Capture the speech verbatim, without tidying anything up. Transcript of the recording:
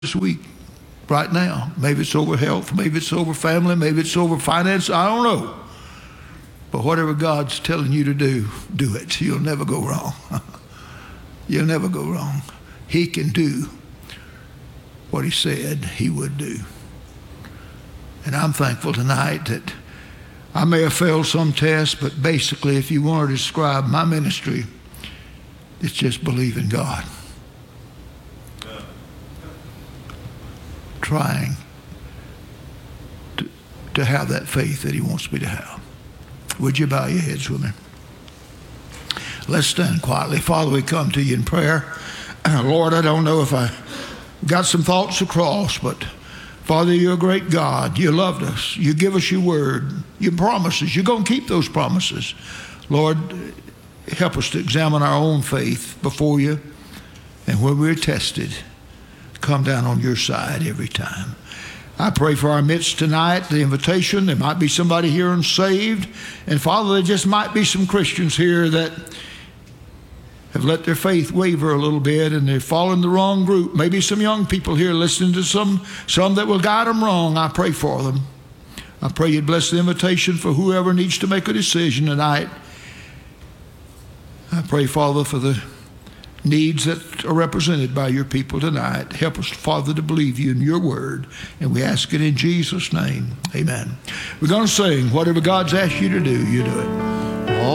this week, right now. Maybe it's over health, maybe it's over family, maybe it's over finance, I don't know. But whatever God's telling you to do, do it. You'll never go wrong. You'll never go wrong. He can do what he said he would do. And I'm thankful tonight that I may have failed some tests, but basically, if you want to describe my ministry, it's just believe in God. Trying to, to have that faith that he wants me to have. Would you bow your heads with me? Let's stand quietly. Father, we come to you in prayer. Uh, Lord, I don't know if I got some thoughts across, but Father, you're a great God. You loved us. You give us your word, your promises. You're going to keep those promises. Lord, help us to examine our own faith before you. And when we're tested, come down on your side every time. I pray for our midst tonight, the invitation. There might be somebody here unsaved. And Father, there just might be some Christians here that have let their faith waver a little bit and they've fallen the wrong group. Maybe some young people here listening to some, some that will guide them wrong. I pray for them. I pray you'd bless the invitation for whoever needs to make a decision tonight. I pray, Father, for the needs that are represented by your people tonight. Help us, Father, to believe you in your word. And we ask it in Jesus' name. Amen. We're going to sing whatever God's asked you to do, you do it.